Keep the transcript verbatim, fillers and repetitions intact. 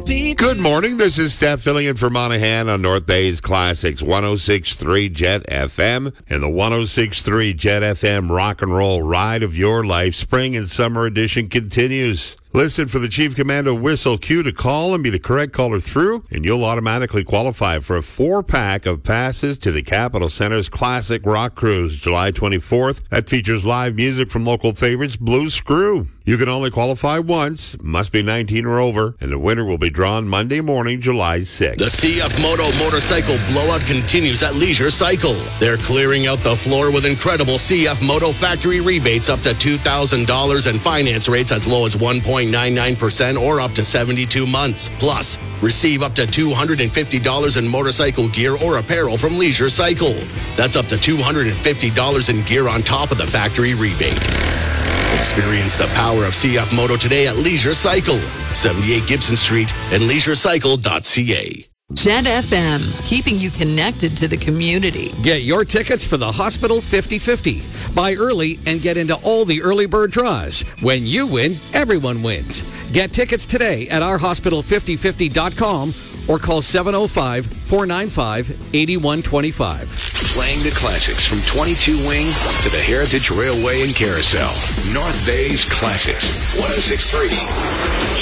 be Good morning. This is Steph filling in for Monahan on North Bay's Classics one oh six point three Jet F M and the one oh six point three Jet F M Rock and Roll Ride of Your Life Spring and Summer Edition continues. Listen for the Chief Commando whistle cue to call and be the correct caller through, and you'll automatically qualify for a four-pack of passes to the Capitol Center's Classic Rock Cruise, July twenty-fourth. That features live music from local favorites Blue Screw. You can only qualify once, must be nineteen or over, and the winner will be drawn Monday morning, July sixth. The C F Moto Motorcycle Blowout continues at Leisure Cycle. They're clearing out the floor with incredible C F Moto factory rebates up to two thousand dollars and finance rates as low as one point nine nine percent or up to seventy-two months. Plus, receive up to two hundred fifty dollars in motorcycle gear or apparel from Leisure Cycle. That's up to two hundred fifty dollars in gear on top of the factory rebate. Experience the power of C F Moto today at Leisure Cycle, seventy-eight Gibson Street and leisure cycle dot c a. Jet F M, keeping you connected to the community. Get your tickets for the Hospital fifty fifty. Buy early and get into all the early bird draws. When you win, everyone wins. Get tickets today at our hospital fifty fifty dot com or call seven oh five, four nine five, eight one two five. Playing the classics from twenty-two Wing to the Heritage Railway and Carousel. North Bay's Classics, one oh six point three